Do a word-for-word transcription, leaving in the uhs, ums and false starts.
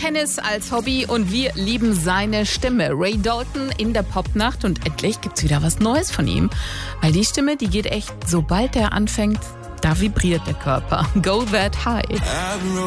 Tennis als Hobby und wir lieben seine Stimme. Ray Dalton in der Popnacht und endlich gibt's wieder was Neues von ihm. Weil die Stimme, die geht echt, sobald er anfängt, da vibriert der Körper. Go that high.